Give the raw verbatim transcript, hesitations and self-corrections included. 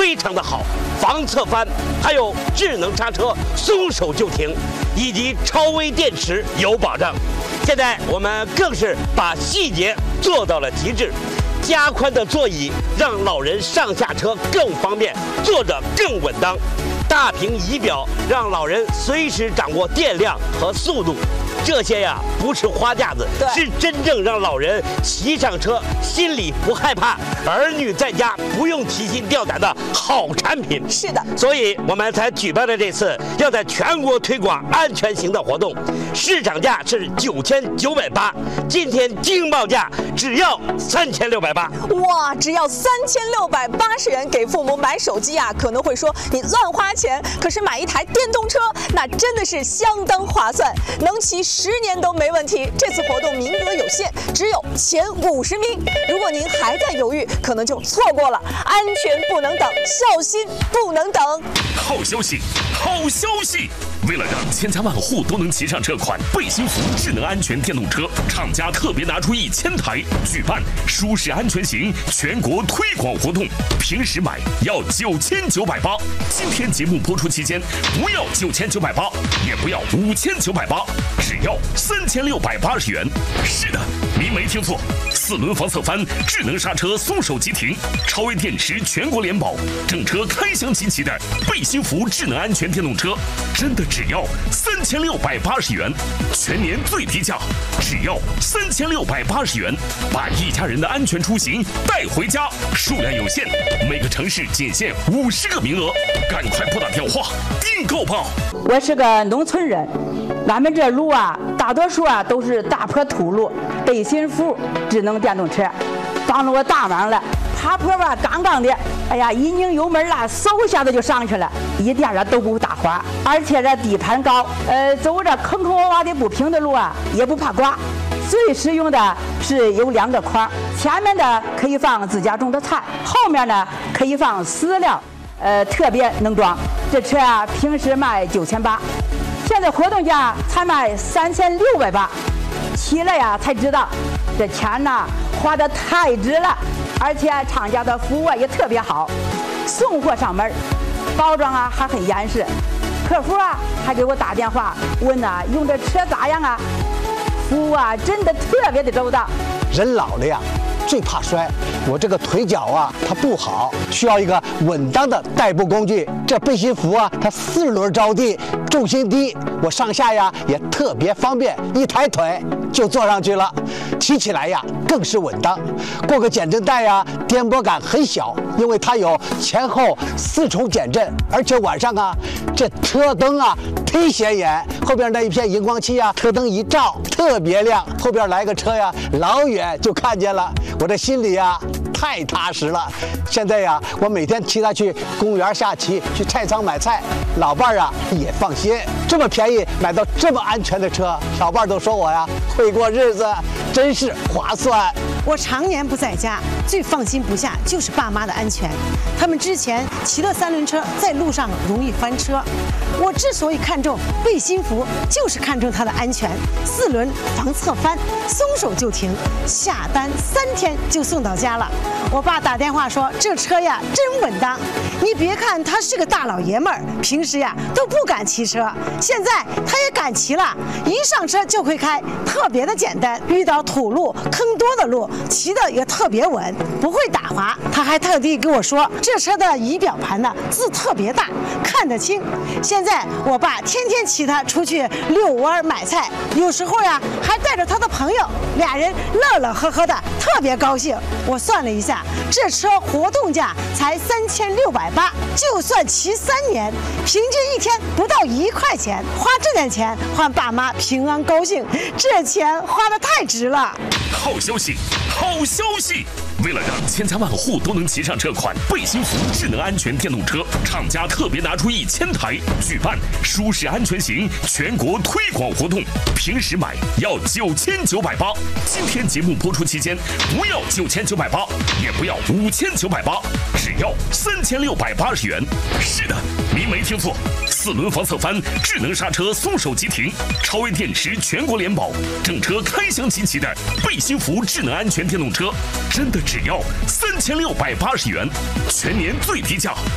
非常的好，防侧翻，还有智能刹车，松手就停，以及超微电池有保障。现在我们更是把细节做到了极致，加宽的座椅让老人上下车更方便，坐着更稳当。大屏仪表让老人随时掌握电量和速度。这些呀，不是花架子，是真正让老人骑上车心里不害怕，儿女在家不用提心吊胆的好产品。 是的， 所以我们才举办了这次要在全国推广安全型的活动，市场价是九千九百八，今天惊报价只要三千六百八。 哇，只要三千六百八十元，给父母买手机啊，可能会说你乱花钱，可是买一台电动车，那真的是相当划算，能骑十年都没问题。这次活动名额有限，只有前五十名。如果您还在犹豫，可能就错过了。安全不能等，孝心不能等。 好消息，好消息！为了让千家万户都能骑上这款贝辛福智能安全电动车，厂家特别拿出一千台，举办舒适安全型全国推广活动。平时买要九千九百八，今天节目播出期间不要九千九百八，也不要五千九百八，只要三千六百八十元。是的，您没听错，四轮防侧翻，智能刹车，松手即停，超微电池全国联保，整车开箱齐齐的贝辛福智能安全电动车，真的只要三千六百八十元，全年最低价，只要三千六百八十元，把一家人的安全出行带回家。数量有限，每个城市仅限五十个名额，赶快拨打电话订购吧。 我是个农村人，俺们这路啊，大多数啊都是大坡土路，贝辛福智能电动车帮了我大忙了。爬坡吧，杠杠的，哎呀，一拧油门啦，嗖一下子就上去了，一点儿都不打滑，而且这底盘高，呃，走着坑坑洼洼的不平的路啊，也不怕刮。最实用的是有两个筐，前面的可以放自家种的菜，后面呢可以放饲料，呃，特别能装。这车啊，平时卖九千八，现在活动价才卖三千六百八，骑了呀才知道，这钱呐花得太值了。而且厂家的服务也特别好，送货上门，包装啊还很严实，客服啊还给我打电话问呐、啊、用这车咋样啊，服务啊真的特别的周到。 人老了呀，最怕摔，我这个腿脚啊它不好，需要一个稳当的代步工具。这贝辛福啊，它四轮着地，重心低，我上下呀也特别方便，一抬腿就坐上去了，骑起来呀更是稳当。过个减震带呀，颠簸感很小，因为它有前后四重减震，而且晚上啊，这车灯啊忒显眼，后边那一片荧光漆啊，车灯一照特别亮，后边来个车呀，老远就看见了，我这心里呀太踏实了。现在呀，我每天骑它去公园下棋，去菜仓买菜，老伴儿啊也放心。这么便宜买到这么安全的车，老伴儿都说我呀会过日子，真是划算。 我常年不在家，最放心不下就是爸妈的安全。他们之前骑的三轮车在路上容易翻车，我之所以看中贝辛福，就是看中它的安全，四轮防侧翻，松手就停，下单三天就送到家了。我爸打电话说这车呀真稳当，你别看他是个大老爷们儿，平时呀都不敢骑车，现在他也敢骑了，一上车就会开，特别的简单，遇到土路坑多的路骑的也特别稳，不会打滑。他还特地跟我说这车的仪表盘呢字特别大，看得清。现在我爸天天骑它出去遛弯买菜，有时候呀还带着他的朋友，俩人乐乐呵呵的，特别高兴。我算了一下，这车活动价才三千六百八，就算骑三年，平均一天不到一块钱，花这点钱换爸妈平安高兴，这钱花得太值了。 好消息，好消息！为了让千家万户都能骑上这款贝辛福智能安全电动车，厂家特别拿出一千台，举办舒适安全型全国推广活动。平时买要九千九百八，今天节目播出期间不要九千九百八，也不要五千九百八，只要三千六百八十元。是的，您没听错，四轮防侧翻，智能刹车，松手即停，超微电池全国联保，整车开箱齐齐的贝辛福智能安全电动车，真的只要三千六百八十元，全年最低价。